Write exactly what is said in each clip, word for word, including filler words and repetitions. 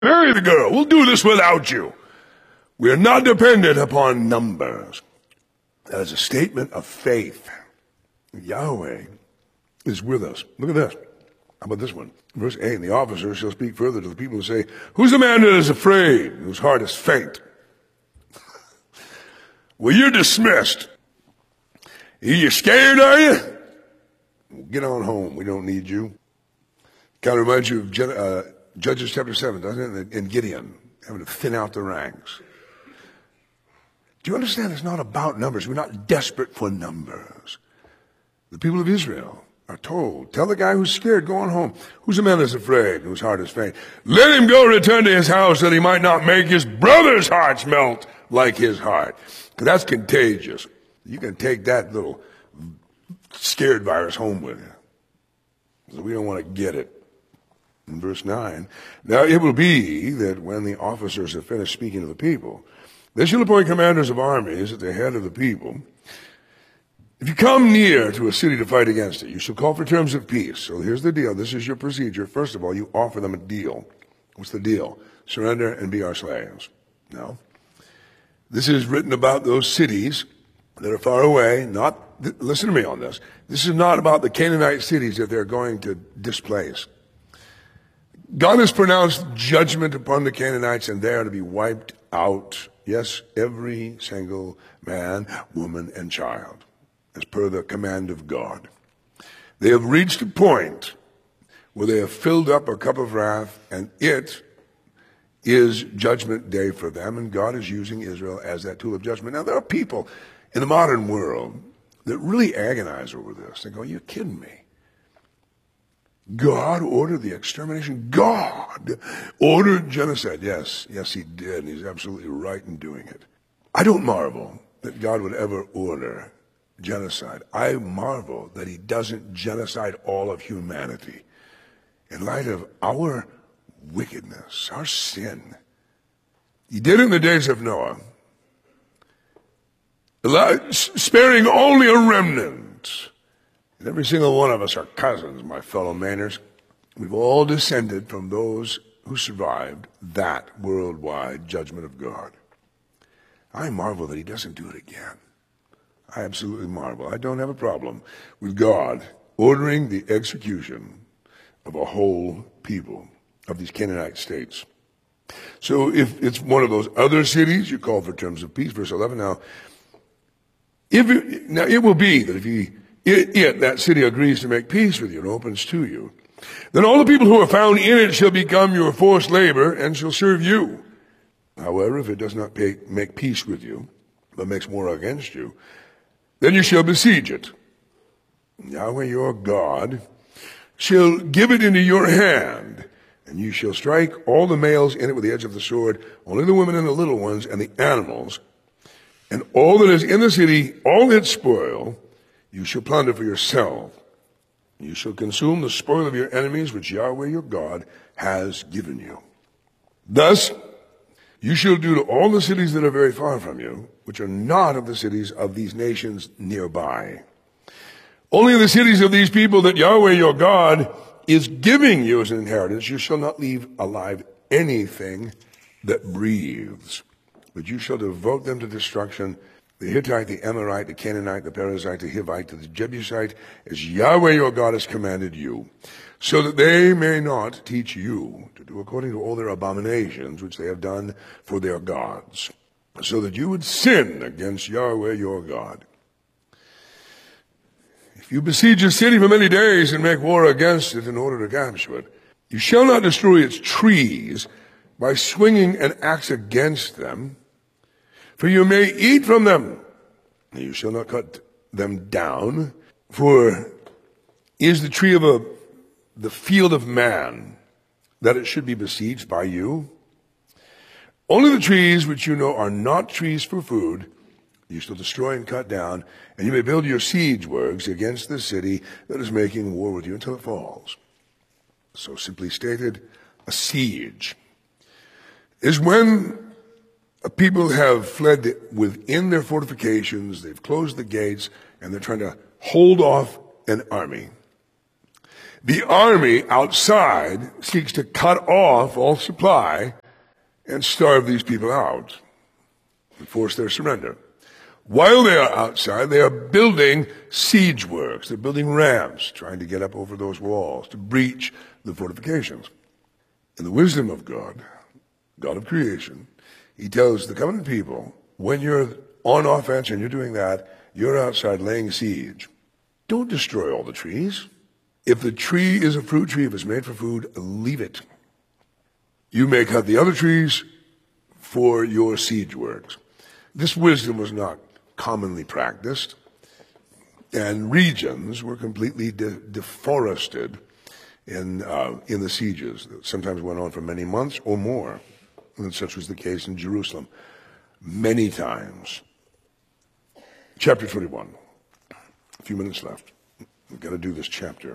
Marry the girl. We'll do this without you. We are not dependent upon numbers. That is a statement of faith. Yahweh is with us. Look at this. How about this one? Verse eight, and the officer shall speak further to the people and say, who's the man that is afraid, whose heart is faint? Well, you're dismissed. Are you scared, are you? Well, get on home. We don't need you. Kind of reminds you of uh, Judges chapter seven, doesn't it? And Gideon, having to thin out the ranks. Do you understand? It's not about numbers. We're not desperate for numbers. The people of Israel are told, tell the guy who's scared, go on home. Who's the man that's afraid, whose heart is faint? Let him go return to his house that he might not make his brother's hearts melt like his heart. Because that's contagious. You can take that little scared virus home with you. So we don't want to get it. In verse nine, now it will be that when the officers have finished speaking to the people, they shall appoint commanders of armies at the head of the people. If you come near to a city to fight against it, you shall call for terms of peace. So here's the deal. This is your procedure. First of all, you offer them a deal. What's the deal? Surrender and be our slaves. No. This is written about those cities that are far away. Not, listen to me on this. This is not about the Canaanite cities that they're going to displace. God has pronounced judgment upon the Canaanites, and they are to be wiped out. Yes, every single man, woman, and child, as per the command of God. They have reached a point where they have filled up a cup of wrath, and it is judgment day for them, and God is using Israel as that tool of judgment. Now, there are people in the modern world that really agonize over this. They go, you're kidding me. God ordered the extermination. God ordered genocide. Yes, yes, he did. And he's absolutely right in doing it. I don't marvel that God would ever order genocide. I marvel that he doesn't genocide all of humanity in light of our wickedness, our sin. He did in the days of Noah, sparing only a remnant. And every single one of us are cousins, my fellow Mainers. We've all descended from those who survived that worldwide judgment of God. I marvel that he doesn't do it again. I absolutely marvel. I don't have a problem with God ordering the execution of a whole people of these Canaanite states. So if it's one of those other cities, you call for terms of peace. Verse eleven, now, if it, now it will be that if he It, it, that city agrees to make peace with you and opens to you, then all the people who are found in it shall become your forced labor and shall serve you. However, if it does not pay, make peace with you, but makes war against you, then you shall besiege it. Yahweh your God shall give it into your hand, and you shall strike all the males in it with the edge of the sword, only the women and the little ones and the animals, and all that is in the city, all its spoil, you shall plunder for yourself. You shall consume the spoil of your enemies, which Yahweh your God has given you. Thus, you shall do to all the cities that are very far from you, which are not of the cities of these nations nearby. Only the cities of these people that Yahweh your God is giving you as an inheritance, you shall not leave alive anything that breathes, but you shall devote them to destruction, the Hittite, the Amorite, the Canaanite, the Perizzite, the Hivite, the Jebusite, as Yahweh your God has commanded you, so that they may not teach you to do according to all their abominations which they have done for their gods, so that you would sin against Yahweh your God. If you besiege a city for many days and make war against it in order to capture it, you shall not destroy its trees by swinging an axe against them, for you may eat from them, and you shall not cut them down. For is the tree of a, the field of man, that it should be besieged by you? Only the trees which you know are not trees for food, you shall destroy and cut down, and you may build your siege works against the city that is making war with you until it falls. So simply stated, a siege is when people have fled within their fortifications, they've closed the gates, and they're trying to hold off an army. The army outside seeks to cut off all supply and starve these people out and force their surrender. While they are outside, they are building siege works. They're building ramps, trying to get up over those walls, to breach the fortifications. In the wisdom of God, God of creation, he tells the covenant people, when you're on offense and you're doing that, you're outside laying siege. Don't destroy all the trees. If the tree is a fruit tree, if it's made for food, leave it. You may cut the other trees for your siege works. This wisdom was not commonly practiced, and regions were completely de- deforested in uh, in the sieges that sometimes went on for many months or more, and such was the case in Jerusalem many times. Chapter twenty-one. A few minutes left. We've got to do this chapter.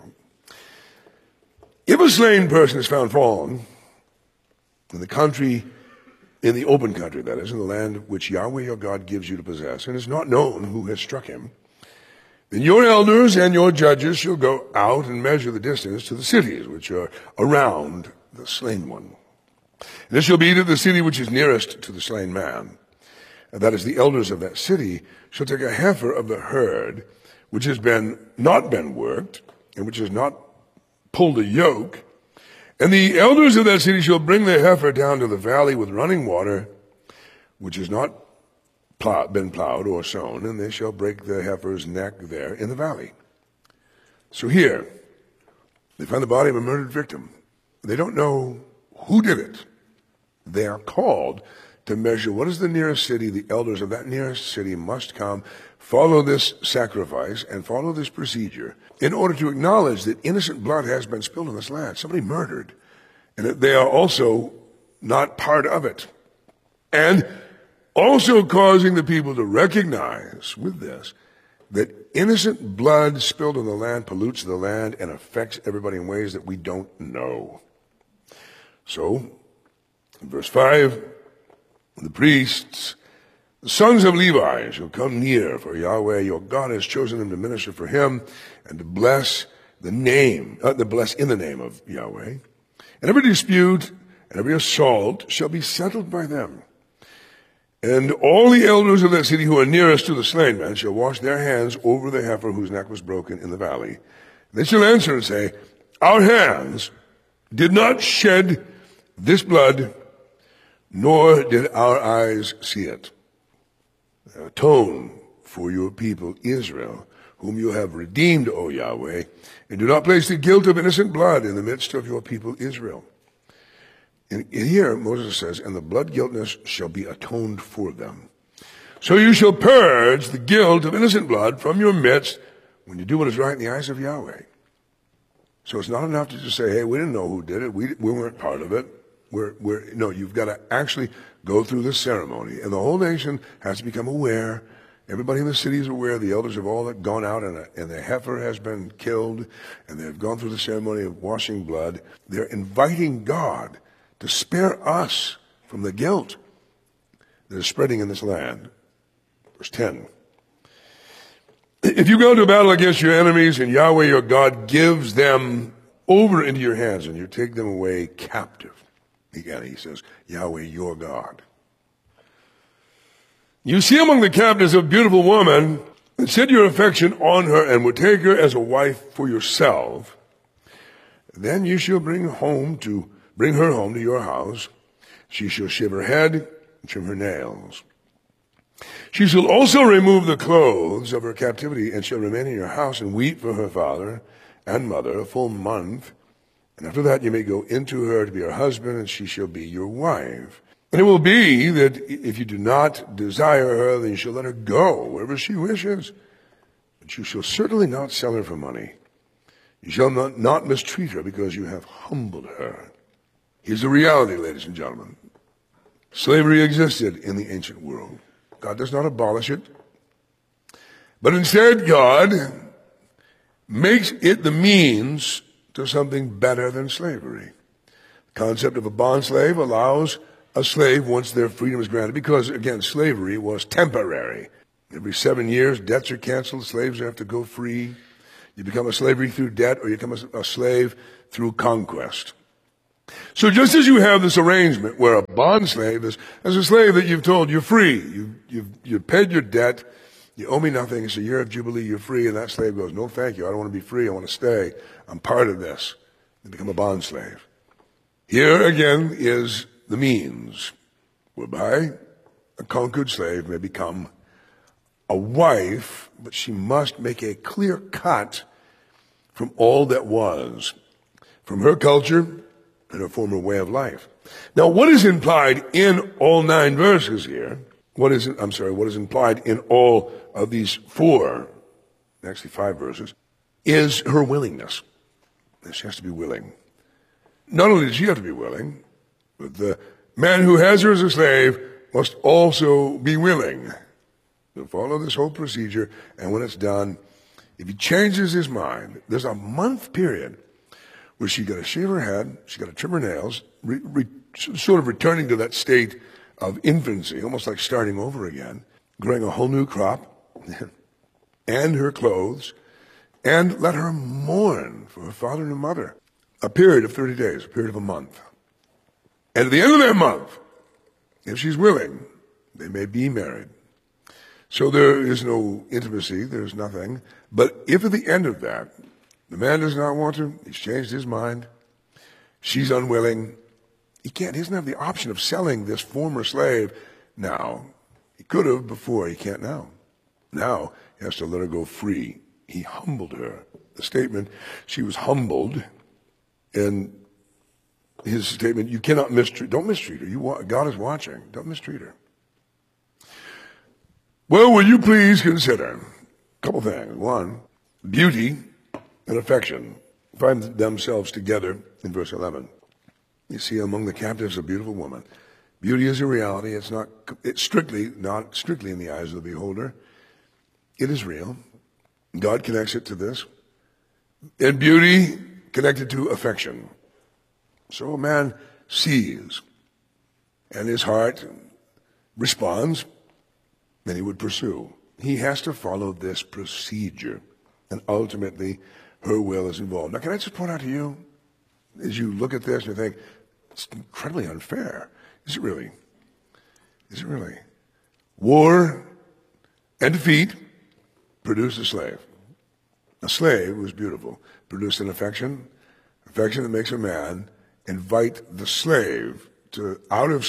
If a slain person is found fallen in the country, in the open country, that is, in the land which Yahweh your God gives you to possess, and is not known who has struck him, then your elders and your judges shall go out and measure the distance to the cities which are around the slain one. And it shall be that the city which is nearest to the slain man, and that is the elders of that city, shall take a heifer of the herd, which has been not been worked, and which has not pulled a yoke, and the elders of that city shall bring the heifer down to the valley with running water, which has not plow, been plowed or sown, and they shall break the heifer's neck there in the valley. So here, they find the body of a murdered victim. They don't know who did it. They are called to measure what is the nearest city. The elders of that nearest city must come, follow this sacrifice, and follow this procedure in order to acknowledge that innocent blood has been spilled in this land, somebody murdered, and that they are also not part of it. And also causing the people to recognize with this that innocent blood spilled in the land pollutes the land and affects everybody in ways that we don't know. So, in verse five, the priests, the sons of Levi, shall come near, for Yahweh your God has chosen them to minister for him and to bless the name, uh, to bless in the name of Yahweh. And every dispute and every assault shall be settled by them. And all the elders of that city who are nearest to the slain man shall wash their hands over the heifer whose neck was broken in the valley. They shall answer and say, our hands did not shed this blood, nor did our eyes see it. Atone for your people Israel, whom you have redeemed, O Yahweh, and do not place the guilt of innocent blood in the midst of your people Israel. And here Moses says, and the blood guiltness shall be atoned for them. So you shall purge the guilt of innocent blood from your midst when you do what is right in the eyes of Yahweh. So it's not enough to just say, hey, we didn't know who did it. We, we weren't part of it. We're, we're, no, you've got to actually go through this ceremony. And the whole nation has to become aware. Everybody in the city is aware. The elders have all gone out, and, a, and the heifer has been killed, and they've gone through the ceremony of washing blood. They're inviting God to spare us from the guilt that is spreading in this land. Verse ten. If you go to battle against your enemies, and Yahweh your God gives them over into your hands, and you take them away captive. Again, he says, Yahweh your God. You see among the captives a beautiful woman, and set your affection on her, and would take her as a wife for yourself. Then you shall bring home to bring her home to your house. She shall shave her head and trim her nails. She shall also remove the clothes of her captivity, and shall remain in your house and weep for her father and mother a full month. And after that you may go into her to be her husband, and she shall be your wife. And it will be that if you do not desire her, then you shall let her go wherever she wishes. But you shall certainly not sell her for money. You shall not, not mistreat her, because you have humbled her. Here's the reality, ladies and gentlemen. Slavery existed in the ancient world. God does not abolish it. But instead, God makes it the means to something better than slavery. The concept of a bond slave allows a slave, once their freedom is granted, because, again, slavery was temporary. Every seven years, debts are canceled, slaves have to go free. You become a slavery through debt, or you become a, a slave through conquest. So just as you have this arrangement where a bond slave is as a slave that you've told you're free, you, you've, you've paid your debt, you owe me nothing, it's a year of Jubilee, you're free, and that slave goes, no thank you, I don't want to be free, I want to stay, I'm part of this. You become a bond slave. Here again is the means whereby a conquered slave may become a wife, but she must make a clear cut from all that was, from her culture and her former way of life. Now, what is implied in all nine verses here, what is, I'm sorry, what is implied in all of these four, actually five verses, is her willingness. She has to be willing. Not only does she have to be willing, but the man who has her as a slave must also be willing to follow this whole procedure, and when it's done, if he changes his mind, there's a month period where she got to shave her head, she got to trim her nails, re, re, sort of returning to that state of infancy, almost like starting over again, growing a whole new crop, and her clothes, and let her mourn for her father and her mother. A period of thirty days, a period of a month. And at the end of that month, if she's willing, they may be married. So there is no intimacy, there's nothing. But if at the end of that, the man does not want to, he's changed his mind, she's unwilling, he can't, he doesn't have the option of selling this former slave now. He could have before, he can't now. Now, he has to let her go free. He humbled her. The statement, she was humbled, and his statement, you cannot mistreat, don't mistreat her. You, God is watching, don't mistreat her. Well, will you please consider a couple things. One, beauty and affection find themselves together in verse eleven. You see, among the captives, a beautiful woman. Beauty is a reality. It's not, it's strictly, not strictly in the eyes of the beholder. It is real. God connects it to this. And beauty connected to affection. So a man sees, and his heart responds, and he would pursue. He has to follow this procedure, and ultimately her will is involved. Now, can I just point out to you, as you look at this and you think, it's incredibly unfair. Is it really? Is it really? War and defeat produced a slave. A slave was beautiful, produced an affection, affection that makes a man invite the slave to, out of